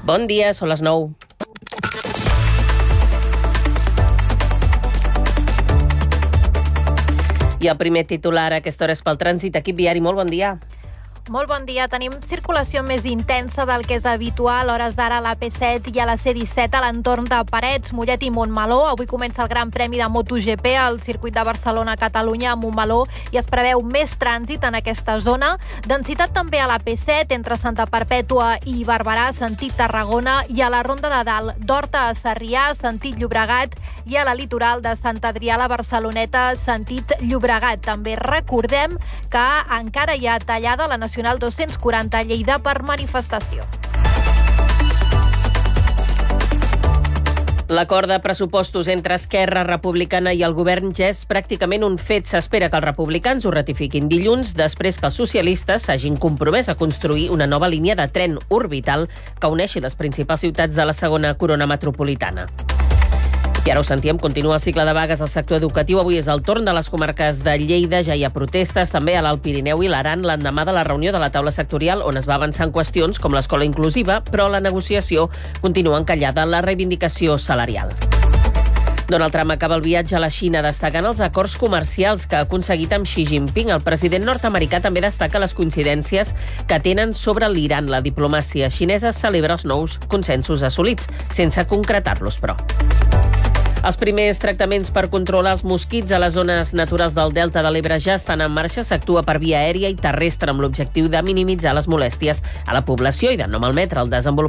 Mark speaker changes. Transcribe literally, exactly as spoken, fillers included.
Speaker 1: Bon dia, són les nou. I el primer titular a aquesta hora és pel trànsit. Equip viari, molt bon dia.
Speaker 2: Molt bon dia. Tenim circulació més intensa del que és habitual. A hores d'ara a la P set i a la C disset a l'entorn de Parets, Mollet i Montmeló. Avui comença el Gran Premi de MotoGP al circuit de Barcelona-Catalunya a Montmeló i es preveu més trànsit en aquesta zona. Densitat també a la P set entre Santa Perpètua i Barberà, sentit Tarragona, i a la Ronda de Dalt d'Horta a Sarrià, sentit Llobregat, i a la litoral de Sant Adrià a la Barceloneta, sentit Llobregat. També recordem que encara hi ha tallada la Nacional dos-cents quaranta a Lleida per manifestació.
Speaker 1: L'acord de pressupostos entre Esquerra Republicana i el govern ja és pràcticament un fet. S'espera que els republicans ho ratifiquin dilluns, després que els socialistes s'hagin compromès a construir una nova línia de tren orbital que uneixi les principals ciutats de la segona corona metropolitana. I ara ho sentíem, continua el cicle de vagues al sector educatiu. Avui és el torn de les comarques de Lleida. Ja hi ha protestes també a l'Alt Pirineu i l'Aran l'endemà de la reunió de la taula sectorial on es va avançar en qüestions com l'escola inclusiva, però la negociació continua encallada en la reivindicació salarial. Donald Trump acaba el viatge a la Xina destacant els acords comercials que ha aconseguit amb Xi Jinping. El president nord-americà també destaca les coincidències que tenen sobre l'Iran. La diplomàcia xinesa celebra els nous consensos assolits, sense concretar-los, però. Els primers tractaments per controlar els mosquits a les zones naturals del Delta de l'Ebre ja estan en marxa. S'actua per via aèria i terrestre amb l'objectiu de minimitzar les molèsties a la població i de no malmetre el desenvolupament